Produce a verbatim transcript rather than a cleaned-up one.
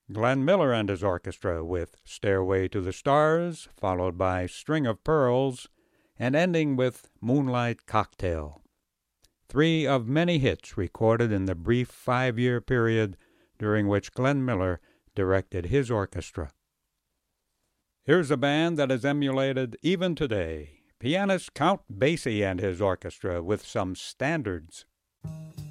Glenn Miller and his orchestra with Stairway to the Stars, followed by String of Pearls, and ending with Moonlight Cocktail. Three of many hits recorded in the brief five-year period during which Glenn Miller directed his orchestra. Here's a band that is emulated even today. Pianist Count Basie and his orchestra with some standards.